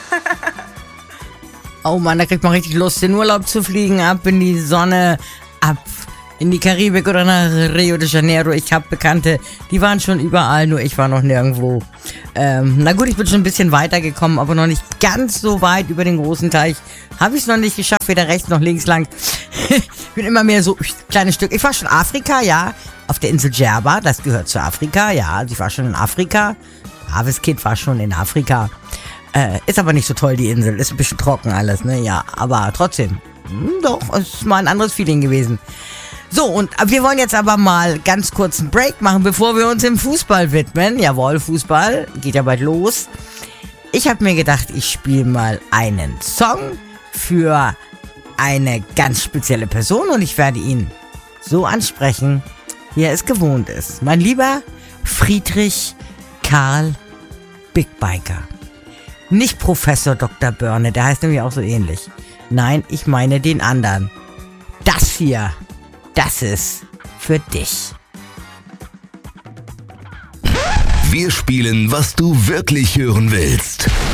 Oh Mann, da kriegt man richtig Lust, in Urlaub zu fliegen, ab in die Sonne, ab in die Karibik oder nach Rio de Janeiro. Ich habe Bekannte, die waren schon überall, nur ich war noch nirgendwo. Na gut, ich bin schon ein bisschen weitergekommen, aber noch nicht ganz so weit über den großen Teich. Habe ich es noch nicht geschafft, weder rechts noch links lang. Ich bin immer mehr so kleine Stück. Ich war schon in Afrika, ja, auf der Insel Djerba, das gehört zu Afrika, ja, also ich war schon in Afrika. Braves Kind war schon in Afrika. Ist aber nicht so toll, die Insel. Ist ein bisschen trocken alles, ne? Ja, aber trotzdem. Doch, ist mal ein anderes Feeling gewesen. So, und wir wollen jetzt aber mal ganz kurz einen Break machen, bevor wir uns dem Fußball widmen. Jawohl, Fußball. Geht ja bald los. Ich habe mir gedacht, ich spiele mal einen Song für eine ganz spezielle Person und ich werde ihn so ansprechen, wie er es gewohnt ist. Mein lieber Friedrich Karl Big Biker. Nicht Professor Dr. Börne, der heißt nämlich auch so ähnlich. Nein, ich meine den anderen. Das hier, das ist für dich. Wir spielen, was du wirklich hören willst.